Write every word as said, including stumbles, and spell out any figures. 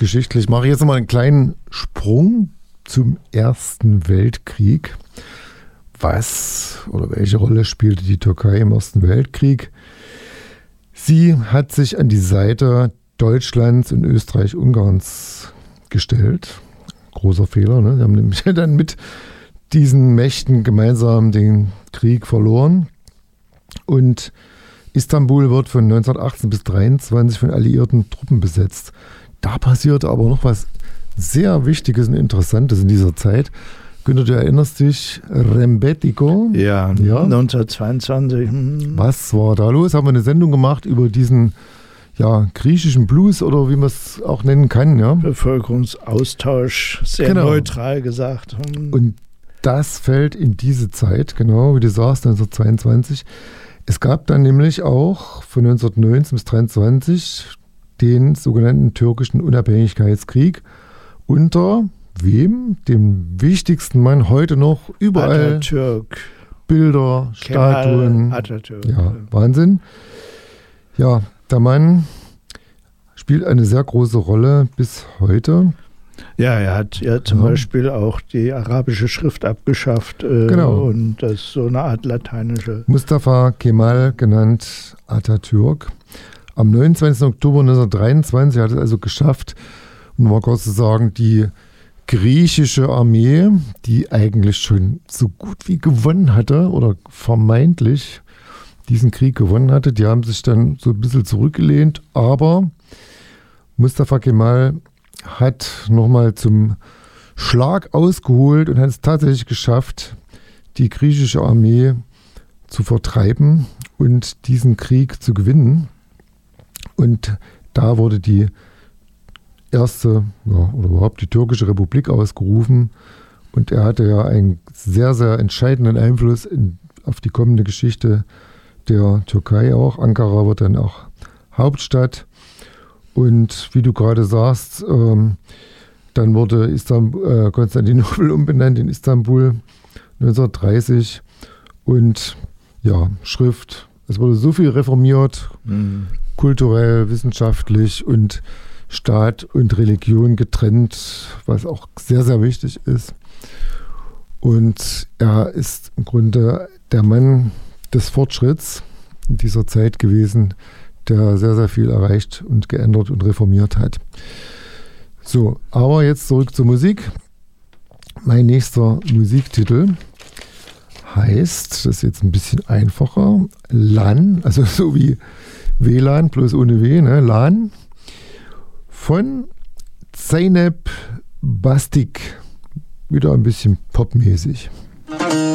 geschichtlich. Mache ich jetzt mal einen kleinen Sprung zum Ersten Weltkrieg. Was oder welche Rolle spielte die Türkei im Ersten Weltkrieg? Sie hat sich an die Seite Deutschlands und Österreich-Ungarns gestellt. Großer Fehler, ne? Sie haben nämlich dann mit diesen Mächten gemeinsam den Krieg verloren. Und Istanbul wird von neunzehnhundertachtzehn bis neunzehnhundertdreiundzwanzig von alliierten Truppen besetzt. Da passierte aber noch was sehr Wichtiges und Interessantes in dieser Zeit. Günther, du erinnerst dich, Rembetiko? Ja, ja, neunzehnhundertzweiundzwanzig. Hm. Was war da los? Haben wir eine Sendung gemacht über diesen ja, griechischen Blues oder wie man es auch nennen kann. Ja? Bevölkerungsaustausch, sehr genau. Neutral gesagt. Hm. Und das fällt in diese Zeit, genau wie du sagst, neunzehnhundertzweiundzwanzig. Es gab dann nämlich auch von neunzehnhundertneunzehn bis neunzehnhundertdreiundzwanzig den sogenannten türkischen Unabhängigkeitskrieg unter wem? Dem wichtigsten Mann heute noch überall. Atatürk. Bilder, Kemal Statuen. Atatürk. Ja, Wahnsinn. Ja, der Mann spielt eine sehr große Rolle bis heute. Ja, er hat ja zum ja. Beispiel auch die arabische Schrift abgeschafft. Äh, genau. Und das ist so eine Art lateinische. Mustafa Kemal, genannt Atatürk. Am neunundzwanzigsten Oktober neunzehnhundertdreiundzwanzig hat es also geschafft, um mal kurz zu sagen, die griechische Armee, die eigentlich schon so gut wie gewonnen hatte oder vermeintlich diesen Krieg gewonnen hatte, die haben sich dann so ein bisschen zurückgelehnt, aber Mustafa Kemal hat nochmal zum Schlag ausgeholt und hat es tatsächlich geschafft, die griechische Armee zu vertreiben und diesen Krieg zu gewinnen. Und da wurde die erste ja, oder überhaupt die türkische Republik ausgerufen. Und er hatte ja einen sehr, sehr entscheidenden Einfluss in, auf die kommende Geschichte der Türkei auch. Ankara wird dann auch Hauptstadt. Und wie du gerade sagst, ähm, dann wurde Istanbul, äh, Konstantinopel umbenannt in Istanbul neunzehnhundertdreißig. Und ja, Schrift. Es wurde so viel reformiert, mhm. kulturell, wissenschaftlich und Staat und Religion getrennt, was auch sehr, sehr wichtig ist. Und er ist im Grunde der Mann des Fortschritts in dieser Zeit gewesen, der sehr, sehr viel erreicht und geändert und reformiert hat. So, aber jetzt zurück zur Musik. Mein nächster Musiktitel heißt, das ist jetzt ein bisschen einfacher, Lan, also so wie W L A N, bloß ohne W, ne? Lan, von Zeynep Bastik. Wieder ein bisschen popmäßig.